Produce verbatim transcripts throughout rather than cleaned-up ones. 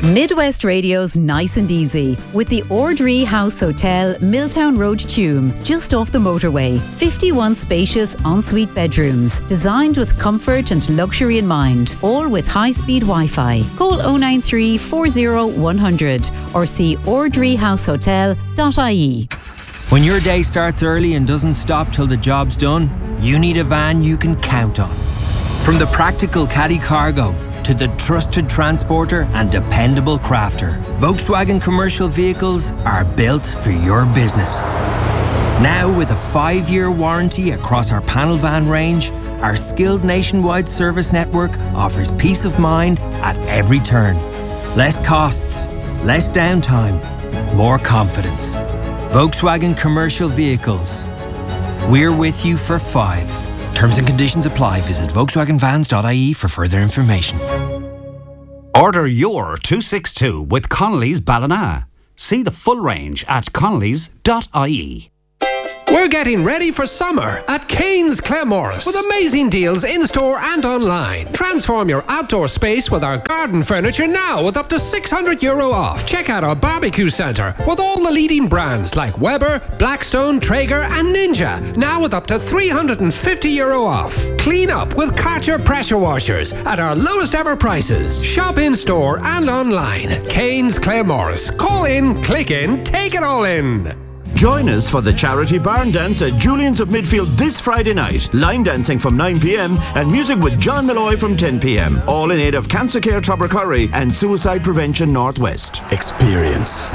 Midwest Radio's Nice and Easy with the Ordree House Hotel, Milltown Road, Tuam, just off the motorway. fifty-one spacious ensuite bedrooms, designed with comfort and luxury in mind, all with high-speed Wi-Fi. Call oh nine three, four oh, one hundred or see ordree house hotel dot I E. When your day starts early and doesn't stop till the job's done, you need a van you can count on. From the practical Caddy Cargo to the trusted transporter and dependable crafter, Volkswagen Commercial Vehicles are built for your business. Now with a five-year warranty across our panel van range, our skilled nationwide service network offers peace of mind at every turn. Less costs, less downtime, more confidence. Volkswagen Commercial Vehicles. We're with you for five. Terms and conditions apply. Visit Volkswagen Vans dot I E for further information. Order your two sixty-two with Connolly's Ballina. See the full range at Connolly's dot I E. We're getting ready for summer at Kane's Claremorris with amazing deals in-store and online. Transform your outdoor space with our garden furniture now with up to six hundred euro off. Check out our barbecue centre with all the leading brands like Weber, Blackstone, Traeger and Ninja, now with up to three hundred fifty euro off. Clean up with Karcher pressure washers at our lowest ever prices. Shop in-store and online. Kane's Claremorris. Call in, click in, take it all in. Join us for the charity barn dance at Julian's of Midfield this Friday night. Line dancing from nine p.m. and music with John Malloy from ten p.m. All in aid of Cancer Care Tubbercurry and Suicide Prevention Northwest. Experience.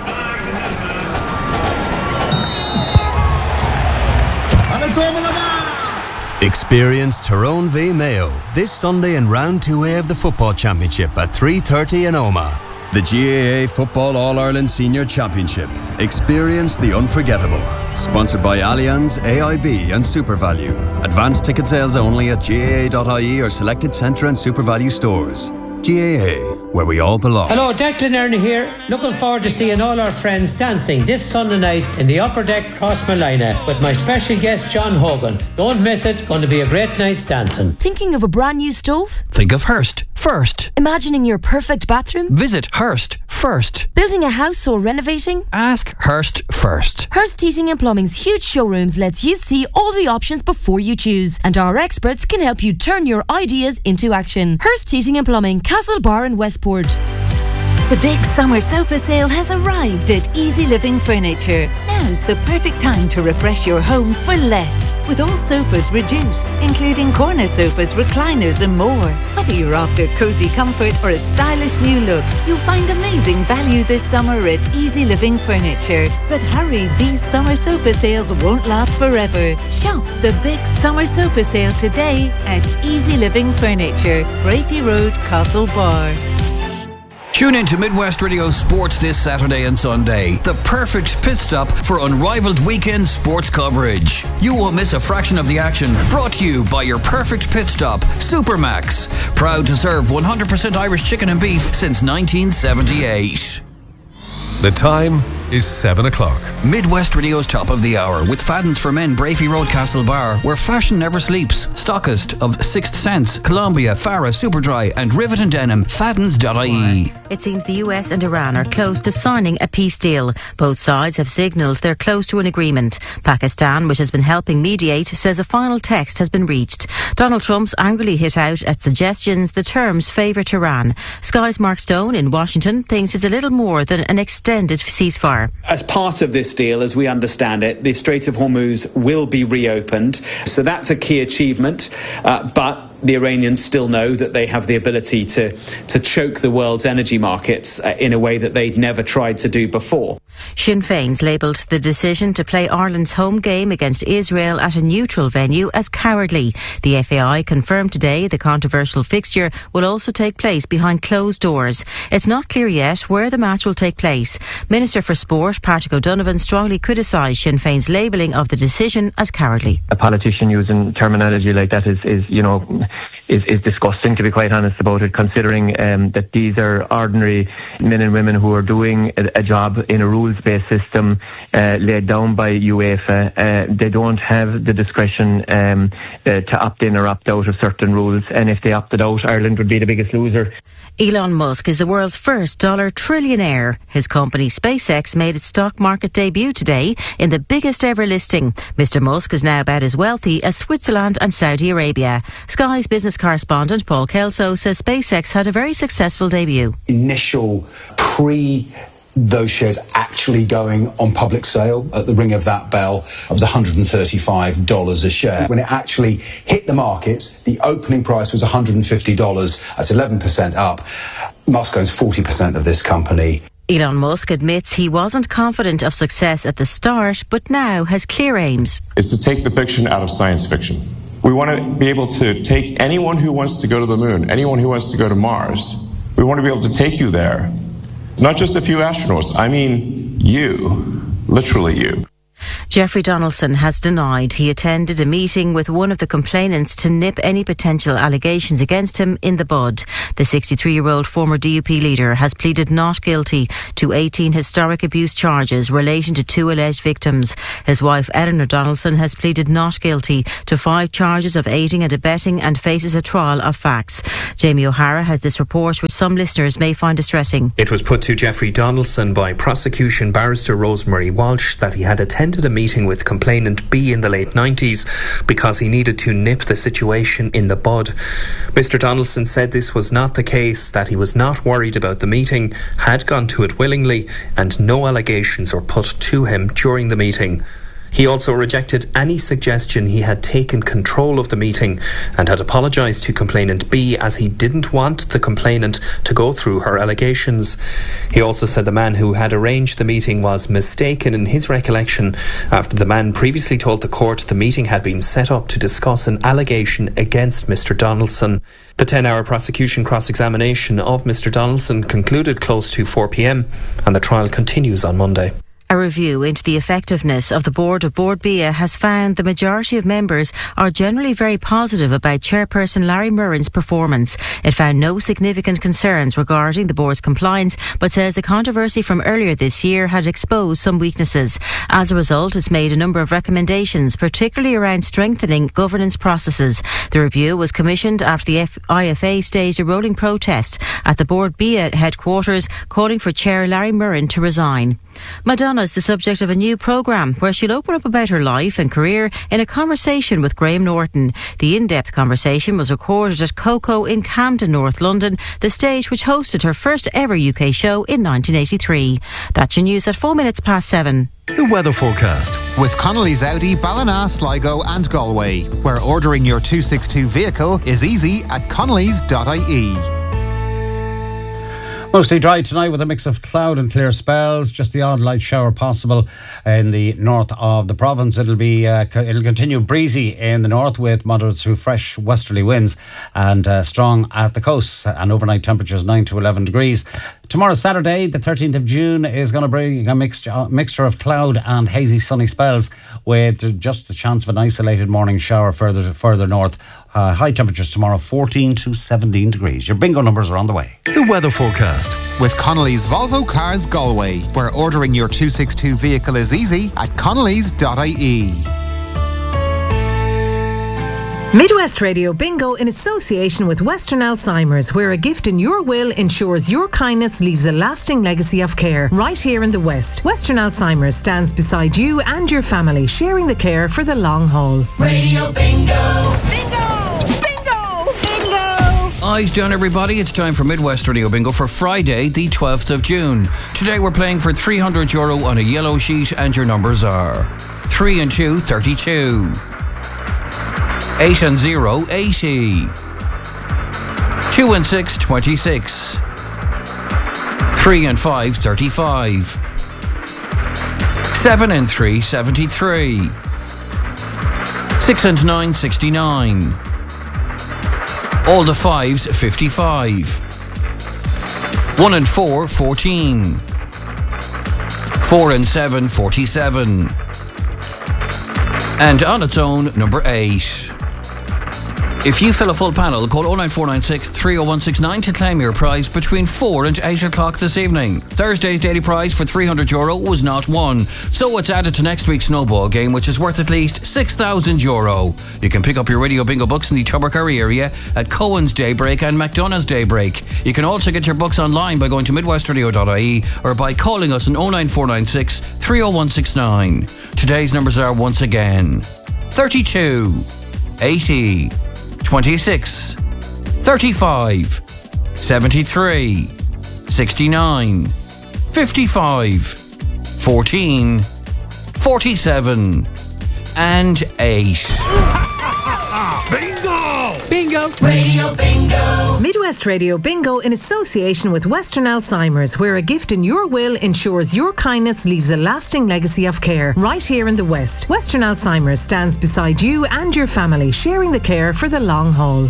Experience Tyrone v Mayo this Sunday in round two A of the Football Championship at three thirty in Omagh. The G A A Football All-Ireland Senior Championship. Experience the unforgettable. Sponsored by Allianz, A I B and SuperValue. Advanced ticket sales only at G A A dot I E or selected Centre and SuperValue stores. G A A, where we all belong. Hello, Declan Ernie here. Looking forward to seeing all our friends dancing this Sunday night in the Upper Deck Crossmolina with my special guest John Hogan. Don't miss it, going to be a great night's dancing. Thinking of a brand new stove? Think of Hearst first. Imagining your perfect bathroom? Visit Hearst first. Building a house or renovating? Ask Hearst first. Hearst Heating and Plumbing's huge showrooms lets you see all the options before you choose, and our experts can help you turn your ideas into action. Hearst Heating and Plumbing, Castlebar and Westport. The big summer sofa sale has arrived at Easy Living Furniture. Now's the perfect time to refresh your home for less. With all sofas reduced, including corner sofas, recliners and more. Whether you're after cosy comfort or a stylish new look, you'll find amazing value this summer at Easy Living Furniture. But hurry, these summer sofa sales won't last forever. Shop the big summer sofa sale today at Easy Living Furniture, Brafey Road, Castlebar. Tune in to Midwest Radio Sports this Saturday and Sunday. The perfect pit stop for unrivaled weekend sports coverage. You won't miss a fraction of the action. Brought to you by your perfect pit stop, Supermax. Proud to serve one hundred percent Irish chicken and beef since nineteen seventy-eight. The time is seven o'clock. Midwest Radio's top of the hour with Fadden's for Men, Brafey Road, Castlebar, where fashion never sleeps. Stockist of Sixth Sense, Columbia, Farah, Superdry and Rivet and Denim. Faddens dot I E. It seems the U S and Iran are close to signing a peace deal. Both sides have signalled they're close to an agreement. Pakistan, which has been helping mediate, says a final text has been reached. Donald Trump's angrily hit out at suggestions the terms favour Tehran. Sky's Mark Stone in Washington thinks it's a little more than an extended ceasefire. As part of this deal, as we understand it, the Strait of Hormuz will be reopened. So that's a key achievement. Uh, but the Iranians still know that they have the ability to, to choke the world's energy markets uh, in a way that they'd never tried to do before. Sinn Féin's labelled the decision to play Ireland's home game against Israel at a neutral venue as cowardly. The F A I confirmed today the controversial fixture will also take place behind closed doors. It's not clear yet where the match will take place. Minister for Sport, Patrick O'Donovan, strongly criticised Sinn Féin's labelling of the decision as cowardly. A politician using terminology like that is, is you know, is, is disgusting, to be quite honest about it, considering um, that these are ordinary men and women who are doing a, a job in a rules-based system uh, laid down by UEFA. Uh, they don't have the discretion um, uh, to opt in or opt out of certain rules, and if they opted out, Ireland would be the biggest loser. Elon Musk is the world's first dollar trillionaire. His company SpaceX made its stock market debut today in the biggest ever listing. Mister Musk is now about as wealthy as Switzerland and Saudi Arabia. Sky's business correspondent Paul Kelso says SpaceX had a very successful debut. Initial pre those shares actually going on public sale at the ring of that bell, it was one hundred thirty-five dollars a share. When it actually hit the markets, the opening price was one hundred fifty dollars. That's eleven percent up. Musk owns forty percent of this company. Elon Musk admits he wasn't confident of success at the start, but now has clear aims. It's to take the fiction out of science fiction. We want to be able to take anyone who wants to go to the moon, anyone who wants to go to Mars. We want to be able to take you there. Not just a few astronauts, I mean you, literally you. Jeffrey Donaldson has denied he attended a meeting with one of the complainants to nip any potential allegations against him in the bud. The sixty-three-year-old former D U P leader has pleaded not guilty to eighteen historic abuse charges relating to two alleged victims. His wife Eleanor Donaldson has pleaded not guilty to five charges of aiding and abetting and faces a trial of facts. Jamie O'Hara has this report, which some listeners may find distressing. It was put to Jeffrey Donaldson by prosecution barrister Rosemary Walsh that he had attended a meeting with complainant B in the late nineties because he needed to nip the situation in the bud. Mister Donaldson said this was not the case, that he was not worried about the meeting, had gone to it willingly, and no allegations were put to him during the meeting. He also rejected any suggestion he had taken control of the meeting and had apologised to complainant B as he didn't want the complainant to go through her allegations. He also said the man who had arranged the meeting was mistaken in his recollection after the man previously told the court the meeting had been set up to discuss an allegation against Mister Donaldson. The ten-hour prosecution cross-examination of Mister Donaldson concluded close to four p.m. and the trial continues on Monday. A review into the effectiveness of the board of Bord Bia has found the majority of members are generally very positive about Chairperson Larry Murren's performance. It found no significant concerns regarding the board's compliance, but says the controversy from earlier this year had exposed some weaknesses. As a result, it's made a number of recommendations, particularly around strengthening governance processes. The review was commissioned after the F- I F A staged a rolling protest at the Bord Bia headquarters, calling for Chair Larry Murren to resign. Madonna is the subject of a new programme where she'll open up about her life and career in a conversation with Graham Norton. The in-depth conversation was recorded at Coco in Camden, North London, the stage which hosted her first ever U K show in nineteen eighty-three. That's your news at four minutes past seven. The weather forecast with Connolly's Audi, Ballina, Sligo and Galway, where ordering your two sixty-two vehicle is easy at connellys dot I E. Mostly dry tonight with a mix of cloud and clear spells. Just the odd light shower possible in the north of the province. It'll be uh, co- it'll continue breezy in the north with moderate to fresh westerly winds and uh, strong at the coast. And overnight temperatures nine to eleven degrees. Tomorrow, Saturday, the thirteenth of June, is going to bring a mixture, a mixture of cloud and hazy sunny spells with just the chance of an isolated morning shower further further north. Uh, high temperatures tomorrow, fourteen to seventeen degrees. Your bingo numbers are on the way. The weather forecast with Connolly's Volvo Cars Galway, where ordering your two sixty-two vehicle is easy at connellys dot I E. Midwest Radio Bingo in association with Western Alzheimer's, where a gift in your will ensures your kindness leaves a lasting legacy of care right here in the West. Western Alzheimer's stands beside you and your family, sharing the care for the long haul. Radio Bingo! Bingo! Bingo! Bingo! Eyes down, everybody. It's time for Midwest Radio Bingo for Friday, the twelfth of June. Today we're playing for three hundred euro on a yellow sheet, and your numbers are three and two, thirty-two. eight and zero, eighty. two and six, twenty-six. three and five, thirty-five. seven and three, seventy-three. six and nine, sixty-nine. All the fives, fifty-five. one and four, fourteen. four and seven, forty-seven. And on its own, number eight. If you fill a full panel, call oh nine four nine six, three oh one six nine to claim your prize between four and eight o'clock this evening. Thursday's daily prize for three hundred euro was not won, so it's added to next week's snowball game, which is worth at least six thousand euro. You can pick up your Radio Bingo books in the Tubbercurry area at Cohen's Daybreak and McDonough's Daybreak. You can also get your books online by going to midwest radio dot I E or by calling us on oh nine four nine six, three oh one six nine. Today's numbers are once again thirty-two, eighty, twenty-six, thirty-five, seventy-three, sixty-nine, fifty-five, fourteen, forty-seven, and eight. Bingo! Bingo! Radio Bingo! Midwest Radio Bingo in association with Western Alzheimer's, where a gift in your will ensures your kindness leaves a lasting legacy of care. Right here in the West, Western Alzheimer's stands beside you and your family, sharing the care for the long haul.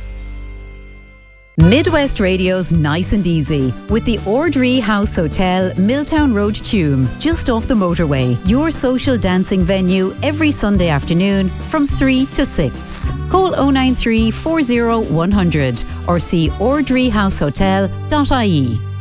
Midwest Radio's Nice and Easy with the Ordree House Hotel, Milltown Road, Tuam, just off the motorway. Your social dancing venue every Sunday afternoon from three to six. Call oh nine three, four oh, one hundred or see ordree house hotel dot I E.